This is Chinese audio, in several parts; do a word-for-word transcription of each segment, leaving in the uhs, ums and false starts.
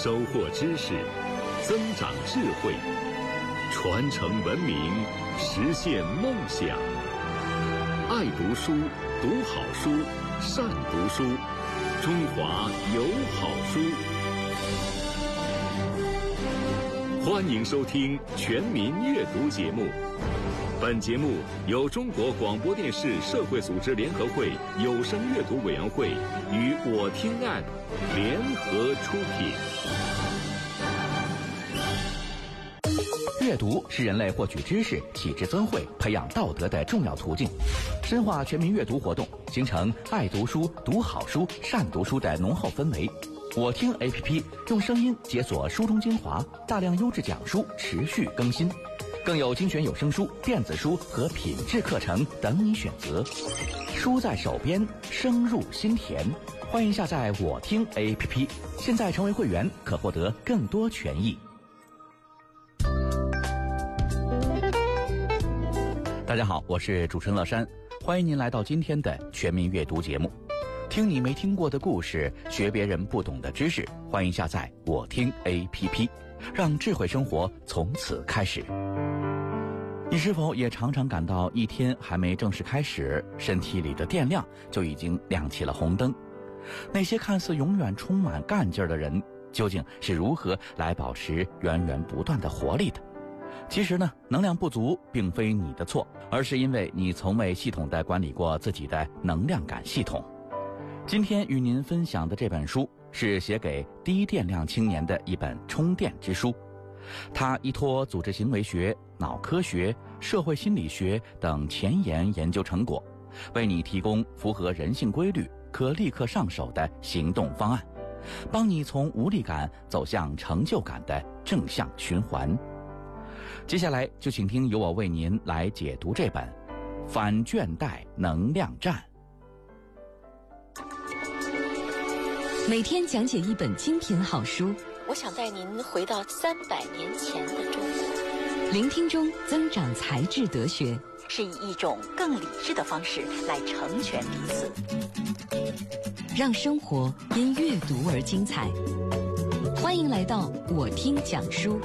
收获知识，增长智慧，传承文明，实现梦想。爱读书，读好书，善读书，中华有好书。欢迎收听全民阅读节目。本节目由中国广播电视社会组织联合会有声阅读委员会与我听案联合出品。阅读是人类获取知识、体质增慧、培养道德的重要途径。深化全民阅读活动，形成爱读书、读好书、善读书的浓厚氛围。我听 A P P 用声音解锁书中精华，大量优质讲书持续更新，更有精选有声书、电子书和品质课程等你选择。书在手边，声入心田。欢迎下载我听 A P P， 现在成为会员可获得更多权益。大家好，我是主持人乐山，欢迎您来到今天的全民阅读节目。听你没听过的故事，学别人不懂的知识，欢迎下载我听 A P P， 让智慧生活从此开始。你是否也常常感到一天还没正式开始，身体里的电量就已经亮起了红灯？那些看似永远充满干劲儿的人，究竟是如何来保持源源不断的活力的？其实呢，能量不足并非你的错，而是因为你从未系统地管理过自己的能量感系统。今天与您分享的这本书是写给低电量青年的一本充电之书，它依托组织行为学、脑科学、社会心理学等前沿研究成果，为你提供符合人性规律、可立刻上手的行动方案，帮你从无力感走向成就感的正向循环。接下来就请听由我为您来解读这本《反倦怠能量战》。 每天讲解一本精品好书， 我想带您回到三百年前的中国。 聆听中增长才智德学， 是以一种更理智的方式来成全彼此， 让生活因阅读而精彩。欢迎来到我听讲书。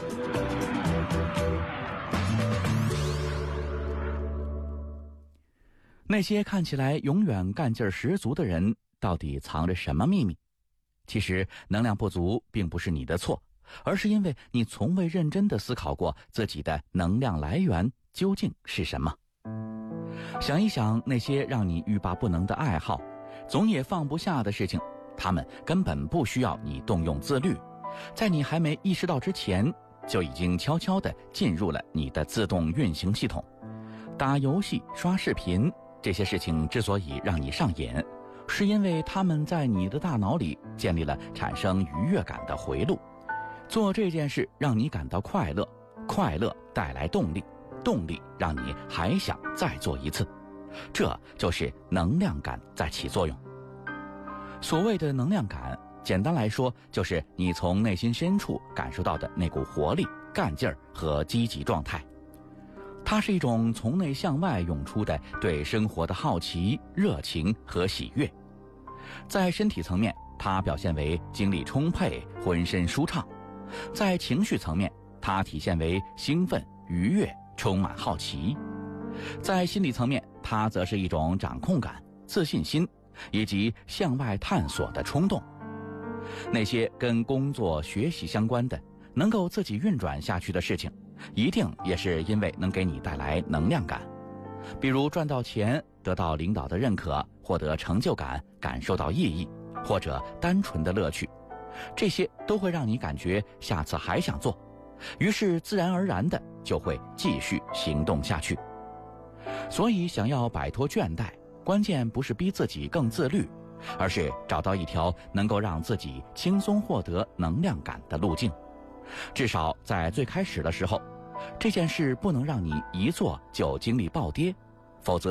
那些看起来永远干劲儿十足的人，到底藏着什么秘密？其实能量不足并不是你的错，而是因为你从未认真地思考过自己的能量来源究竟是什么。想一想那些让你欲罢不能的爱好，总也放不下的事情，他们根本不需要你动用自律，在你还没意识到之前，就已经悄悄地进入了你的自动运行系统。打游戏、刷视频，这些事情之所以让你上瘾，是因为他们在你的大脑里建立了产生愉悦感的回路。做这件事让你感到快乐，快乐带来动力，动力让你还想再做一次，这就是能量感在起作用。所谓的能量感，简单来说就是你从内心深处感受到的那股活力、干劲儿和积极状态。它是一种从内向外涌出的对生活的好奇、热情和喜悦。在身体层面，它表现为精力充沛、浑身舒畅；在情绪层面，它体现为兴奋、愉悦、充满好奇；在心理层面，它则是一种掌控感、自信心以及向外探索的冲动。那些跟工作、学习相关的，能够自己运转下去的事情，一定也是因为能给你带来能量感。比如赚到钱，得到领导的认可，获得成就感，感受到意义，或者单纯的乐趣，这些都会让你感觉下次还想做，于是自然而然的就会继续行动下去。所以想要摆脱倦怠，关键不是逼自己更自律，而是找到一条能够让自己轻松获得能量感的路径。至少在最开始的时候，这件事不能让你一做就精力暴跌，